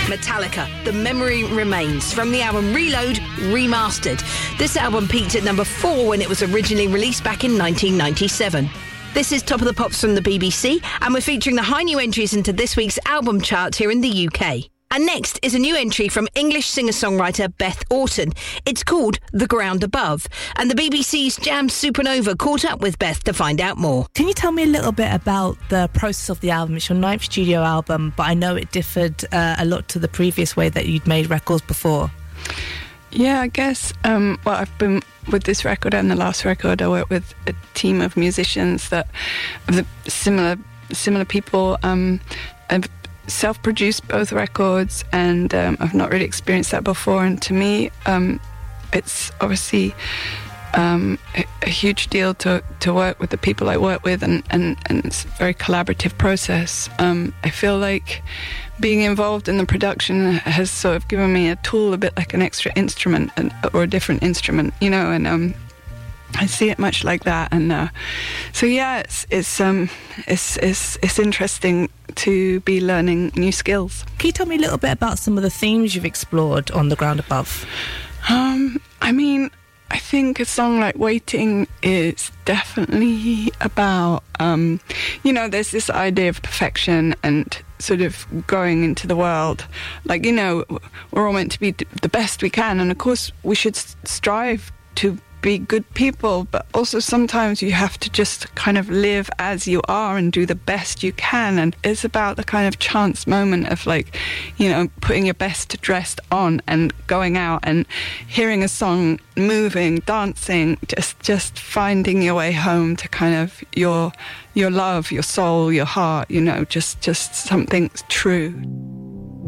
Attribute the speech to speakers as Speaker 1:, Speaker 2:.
Speaker 1: Metallica, The Memory Remains, from the album Reload Remastered. This album peaked at number 4 when it was originally released back in 1997. This is Top of the Pops from the BBC, and we're featuring the high new entries into this week's album chart here in the UK. And next is a new entry from English singer-songwriter Beth Orton. It's called The Ground Above, and the BBC's Jam Supernova caught up with Beth to find out more.
Speaker 2: Can you tell me a little bit about the process of the album? It's your 9th studio album, but I know it differed a lot to the previous way that you'd made records before.
Speaker 3: Yeah, I guess, I've been with this record and the last record, I worked with a team of musicians that of the similar people. I've self-produced both records, and I've not really experienced that before, and to me it's obviously a huge deal to work with the people I work with, and it's a very collaborative process. I feel like being involved in the production has sort of given me a tool, a bit like an extra instrument or a different instrument, you know, and I see it much like that, and so yeah, it's interesting to be learning new skills.
Speaker 2: Can you tell me a little bit about some of the themes you've explored on The Ground Above?
Speaker 3: I mean, I think a song like Waiting is definitely about, there's this idea of perfection and sort of going into the world. Like, you know, we're all meant to be the best we can, and of course we should strive to be good people, but also sometimes you have to just kind of live as you are and do the best you can. And it's about the kind of chance moment of, like, you know, putting your best dressed on and going out and hearing a song, moving, dancing, just finding your way home to kind of your love, your soul, your heart, you know, just something true.